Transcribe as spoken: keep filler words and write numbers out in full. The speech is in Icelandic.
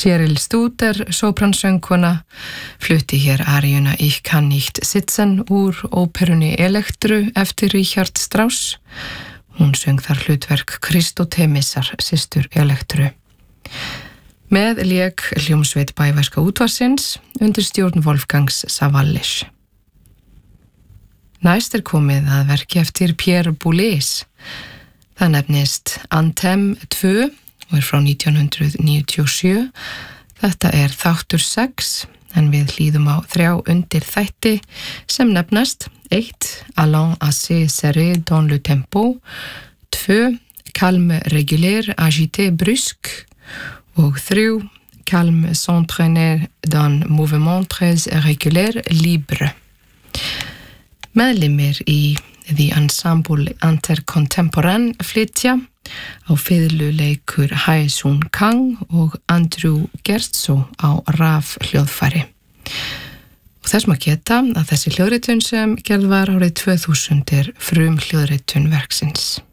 Cheryl Studer, sopransöngkona, flutti hér aríuna Ich kann nicht sitzen úr óperunni Elektru eftir Richard Strauss. Hún söng þar hlutverk Kristotemisar, systur Elektru. Með lék hljómsveit bæverska útvarpsins undir stjórn Wolfgangs Savalis. Næst er komið að verki eftir Pierre Boulez. Það nefnist Anthem tvö og er frá nítján hundrað níutíu og sjö. Þetta er þáttur sex, en við hlýðum á þrjá undir þætti sem nefnast eitt Allant assez serré dans le tempo, tvö Calme régulier agité brusque og þrjú Calme s'entraîner dans mouvement très régulier libre. Meðlimir í The Ensemble Intercontemporain flytja. Á fiðlu leikur Hae-sun Kang og Andrew Gertso á raf hljóðfæri. Og þess maður geta að þessi hljóðritun sem gerð var árið tvö þúsund er frum hljóðritun verksins.